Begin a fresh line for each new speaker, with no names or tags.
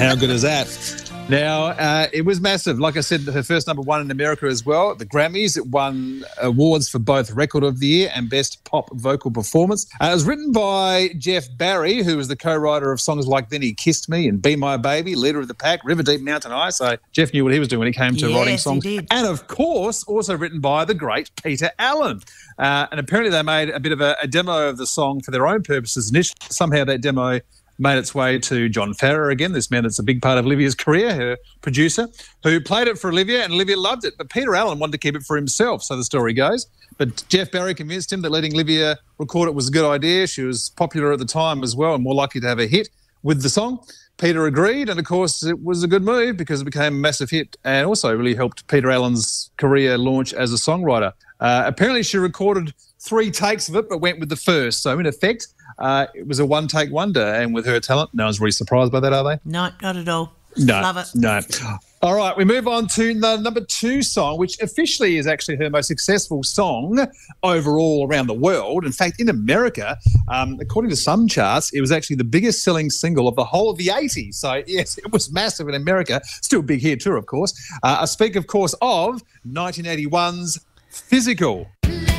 How good is that? Now, it was massive. Like I said, her first number one in America as well. At the Grammys, it won awards for both Record of the Year and Best Pop Vocal Performance. It was written by Jeff Barry, who was the co-writer of songs like Then He Kissed Me and Be My Baby, Leader of the Pack, River Deep, Mountain High. So Jeff knew what he was doing when he came to writing songs.
He did.
And, of course, also written by the great Peter Allen. And apparently they made a bit of a demo of the song for their own purposes initially. Somehow that demo made its way to John Farrar again, this man that's a big part of Olivia's career, her producer, who played it for Olivia, and Olivia loved it. But Peter Allen wanted to keep it for himself, so the story goes. But Jeff Barry convinced him that letting Olivia record it was a good idea. She was popular at the time as well and more likely to have a hit with the song. Peter agreed, and of course it was a good move because it became a massive hit and also really helped Peter Allen's career launch as a songwriter. Apparently she recorded 3 takes of it but went with the first. So in effect, it was a one-take wonder, and with her talent, no one's really surprised by that, are they?
No, not at all.
No,
Love it.
No. All right, we move on to the number 2 song, which officially is actually her most successful song overall around the world. In fact, in America, according to some charts, it was actually the biggest selling single of the whole of the 80s. So, yes, it was massive in America. Still big here too, of course. I speak, of course, of 1981's Physical.